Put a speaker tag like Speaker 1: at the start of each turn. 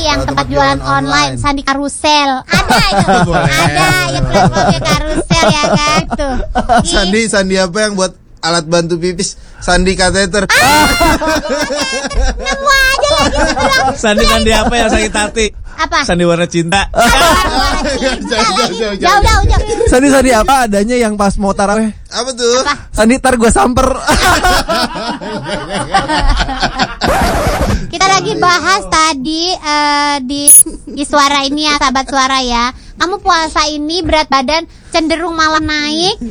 Speaker 1: yang tempat jualan online, Sandi Karusel. Ada itu. Ada yang platformnya Karusel ya kan tuh.
Speaker 2: Sandi apa yang buat alat bantu pipis? Sandi kateter.
Speaker 1: Nemu aja lagi bilang.
Speaker 3: Sandi apa yang sakit hati?
Speaker 1: Apa?
Speaker 3: Sandi warna cinta.
Speaker 1: Jauh.
Speaker 4: Sandi apa adanya yang pas mau taraweh?
Speaker 2: Apa tuh?
Speaker 4: Sandi tar gue samper.
Speaker 1: Kita lagi bahas tadi di suara ini ya, sahabat suara ya. Kamu puasa ini berat badan cenderung malah naik